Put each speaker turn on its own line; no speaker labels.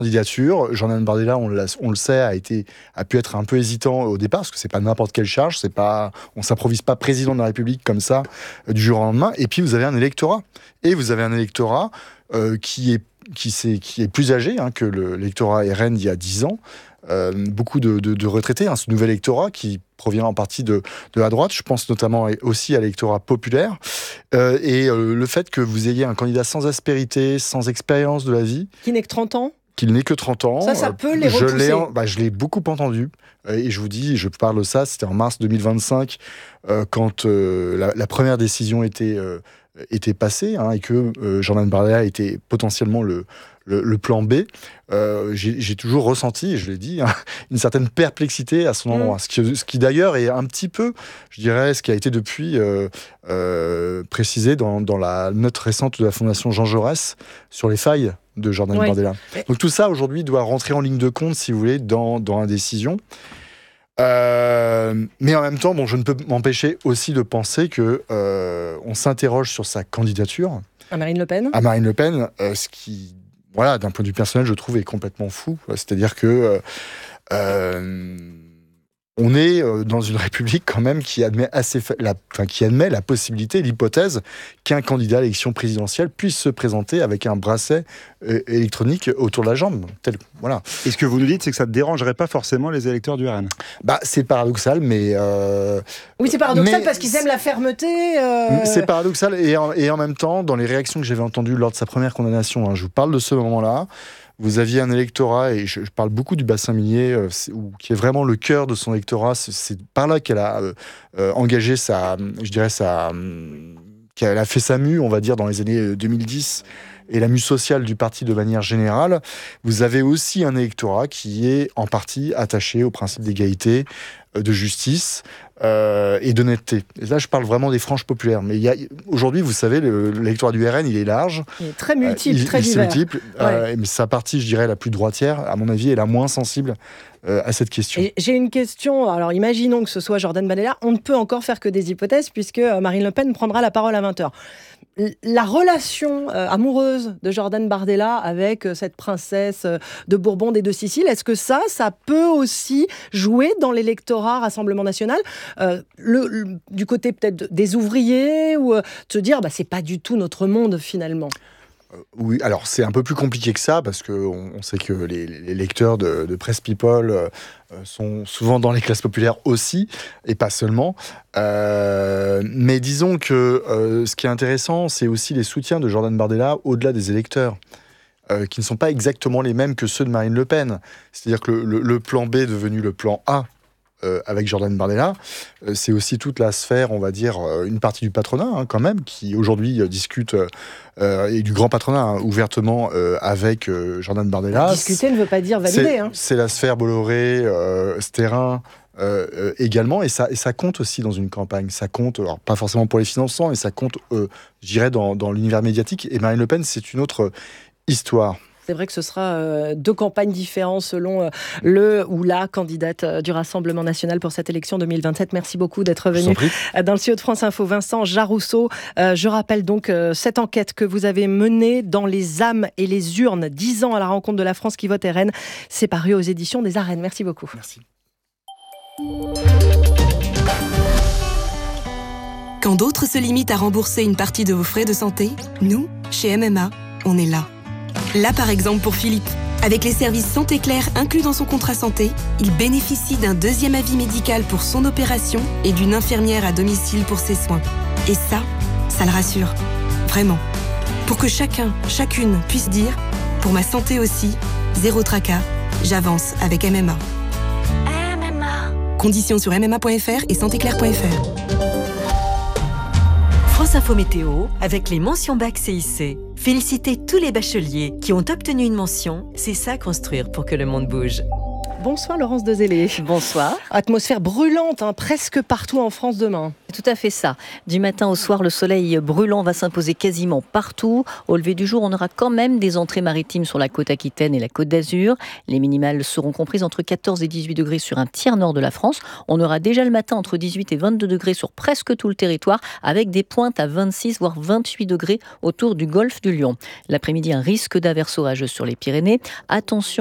candidature. Jordan Bardella, on le sait, a pu être un peu hésitant au départ, parce que c'est pas n'importe quelle charge, on s'improvise pas président de la République comme ça, du jour au lendemain. Et puis vous avez un électorat. Et vous avez un électorat qui est plus âgé que l'électorat RN il y a 10 ans. Beaucoup de retraités, ce nouvel électorat qui provient en partie de la droite. Je pense notamment aussi à l'électorat populaire. Et le fait que vous ayez un candidat sans aspérité, sans expérience de la vie.
Qui n'est que 30 ans ?
Qu'il n'est que 30 ans.
Ça peut les repousser.
Je l'ai beaucoup entendu. Et je vous dis, je parle de ça, c'était en mars 2025, quand la première décision était passée, et que Jordan Bardella était potentiellement le plan B. J'ai toujours ressenti, et je l'ai dit, une certaine perplexité à son endroit. Ce qui d'ailleurs est un petit peu, je dirais, ce qui a été depuis précisé dans la note récente de la Fondation Jean Jaurès sur les failles de Jordan Bardella. Donc tout ça, aujourd'hui, doit rentrer en ligne de compte, si vous voulez, dans la décision. Mais en même temps, je ne peux m'empêcher aussi de penser que on s'interroge sur sa candidature.
À Marine Le Pen ?
À Marine Le Pen, ce qui, d'un point de vue personnel, je trouve est complètement fou. C'est-à-dire que on est dans une république quand même qui admet la possibilité, l'hypothèse qu'un candidat à l'élection présidentielle puisse se présenter avec un bracelet électronique autour de la jambe. Voilà.
Et ce que vous nous dites, c'est que ça ne dérangerait pas forcément les électeurs du RN.
C'est paradoxal, mais...
Oui, c'est paradoxal parce qu'ils aiment la fermeté.
C'est paradoxal, et en même temps, dans les réactions que j'avais entendues lors de sa première condamnation, je vous parle de ce moment-là, vous aviez un électorat, et je parle beaucoup du bassin minier, qui est vraiment le cœur de son électorat. C'est par là qu'elle a engagé qu'elle a fait sa mue, on va dire, dans les années 2010, et la mue sociale du parti de manière générale. Vous avez aussi un électorat qui est en partie attaché au principe d'égalité, de justice et d'honnêteté. Et là, je parle vraiment des franges populaires. Mais aujourd'hui, vous savez, l'électorat du RN, il est large.
Il est très multiple, très divers.
C'est multiple. Mais sa partie, je dirais, la plus droitière, à mon avis, est la moins sensible à cette question.
Et j'ai une question. Alors, imaginons que ce soit Jordan Bardella. On ne peut encore faire que des hypothèses, puisque Marine Le Pen prendra la parole à 20h. La relation amoureuse de Jordan Bardella avec cette princesse de Bourbon des Deux Siciles, est-ce que ça peut aussi jouer dans l'électorat Rassemblement National, du côté peut-être des ouvriers, ou de se dire c'est pas du tout notre monde finalement?
Oui, alors c'est un peu plus compliqué que ça, parce qu'on sait que les lecteurs de Presse People sont souvent dans les classes populaires aussi, et pas seulement. Mais disons que ce qui est intéressant, c'est aussi les soutiens de Jordan Bardella au-delà des électeurs, qui ne sont pas exactement les mêmes que ceux de Marine Le Pen. C'est-à-dire que le plan B est devenu le plan A, avec Jordan Bardella, c'est aussi toute la sphère, on va dire, une partie du patronat, quand même, qui aujourd'hui discute, et du grand patronat, ouvertement, avec Jordan Bardella.
Discuter ne veut pas dire valider.
C'est la sphère Bolloré, Sterrin, également, et ça compte aussi dans une campagne. Ça compte, alors pas forcément pour les financements, mais ça compte, je dirais, dans l'univers médiatique. Et Marine Le Pen, c'est une autre histoire.
C'est vrai que ce sera deux campagnes différentes selon le ou la candidate du Rassemblement National pour cette élection 2027. Merci beaucoup d'être venu dans le studio de France Info. Vincent Jarousseau, je rappelle donc cette enquête que vous avez menée dans les âmes et les urnes, 10 ans à la rencontre de la France qui vote RN. C'est paru aux éditions des Arènes. Merci beaucoup.
Merci.
Quand d'autres se limitent à rembourser une partie de vos frais de santé, nous, chez MMA, on est là. Là, par exemple, pour Philippe. Avec les services Santé Claire inclus dans son contrat santé, il bénéficie d'un deuxième avis médical pour son opération et d'une infirmière à domicile pour ses soins. Et ça le rassure. Vraiment. Pour que chacune puisse dire « Pour ma santé aussi, zéro tracas, j'avance avec MMA ». Conditions sur mma.fr et santéclaire.fr.
France Info Météo, avec les mentions bac CIC. Félicitez tous les bacheliers qui ont obtenu une mention. C'est ça construire pour que le monde bouge.
Bonsoir Laurence Dezélé.
Bonsoir.
Atmosphère brûlante, presque partout en France demain.
C'est tout à fait ça. Du matin au soir, le soleil brûlant va s'imposer quasiment partout. Au lever du jour, on aura quand même des entrées maritimes sur la côte aquitaine et la côte d'Azur. Les minimales seront comprises entre 14 et 18 degrés sur un tiers nord de la France. On aura déjà le matin entre 18 et 22 degrés sur presque tout le territoire, avec des pointes à 26 voire 28 degrés autour du golfe du Lion. L'après-midi, un risque d'averse orageuse sur les Pyrénées. Attention